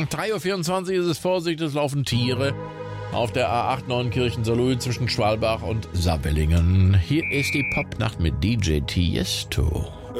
3:24 Uhr ist es, Vorsicht, es laufen Tiere auf der A8 Neunkirchen-Saarlouis zwischen Schwalbach und Saarbrücken. Hier ist die Popnacht mit DJ Tiesto.